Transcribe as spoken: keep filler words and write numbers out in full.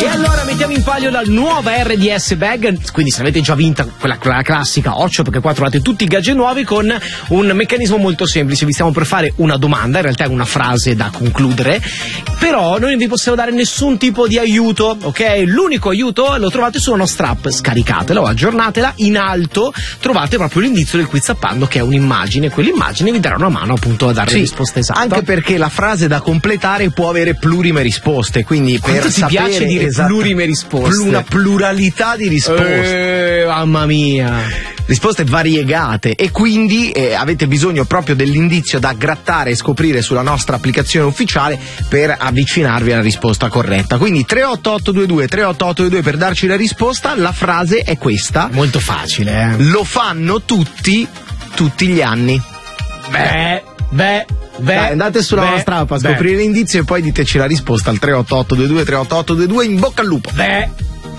E allora mettiamo in palio la nuova R D S Bag, quindi se l'avete già vinta quella, quella classica occhio, perché qua trovate tutti i gadget nuovi con un meccanismo molto semplice. Vi stiamo per fare una domanda, in realtà è una frase da concludere, però noi non vi possiamo dare nessun tipo di aiuto, ok? L'unico aiuto lo trovate sulla nostra app, scaricatela o aggiornatela. In alto trovate proprio l'indizio del quiz appando, che è un'immagine, quell'immagine vi darà una mano appunto a dare sì, la risposta esatta. Anche perché la frase da completare può avere plurime risposte, quindi quanto per ti sapere piace dire esatto, plurime risposte? Una pluralità di risposte. Eh, mamma mia. Risposte variegate, e quindi eh, avete bisogno proprio dell'indizio da grattare e scoprire sulla nostra applicazione ufficiale per avvicinarvi alla risposta corretta. Quindi tre otto otto due due tre otto otto due due per darci la risposta. La frase è questa. Molto facile, eh. Lo fanno tutti, tutti gli anni. Beh, beh, beh. Dai, andate sulla beh, nostra app a beh. scoprire l'indizio e poi diteci la risposta al tre otto otto due due tre otto otto due due. In bocca al lupo. Beh.